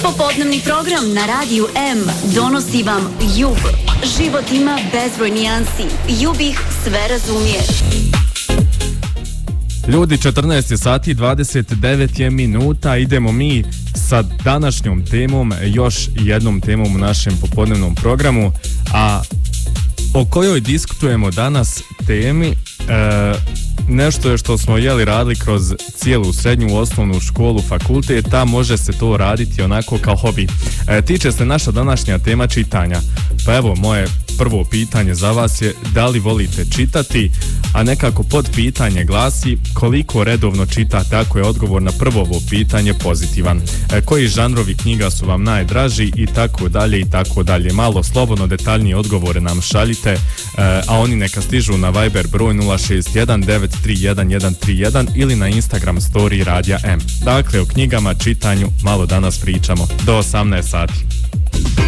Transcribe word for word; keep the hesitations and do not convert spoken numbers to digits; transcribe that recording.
Popodnevni program na Radiju M donosi vam Jub. Život ima bezbroj nijansi. Jub ih sve razumije. Ljudi, četrnaest je sati i dvadeset devet je minuta. Idemo mi sa današnjom temom, još jednom temom u našem popodnevnom programu, a o kojoj diskutujemo danas temi e, nešto je što smo jeli radili kroz cijelu srednju, osnovnu školu, fakultet, a može se to raditi onako kao hobi. E, tiče se naša današnja tema čitanja. Pa evo, moje prvo pitanje za vas je da li volite čitati, a nekako pod pitanje glasi koliko redovno čitate, ako je odgovor na prvo ovo pitanje pozitivan. E, koji žanrovi knjiga su vam najdraži i tako dalje i tako dalje. Malo slobodno detaljnije odgovore nam šaljite, e, a oni neka stižu na Viber broj nula šest jedan devet tri jedan jedan tri jedan ili na Instagram story Radija M. Dakle, o knjigama, čitanju malo danas pričamo do osamnaest sati.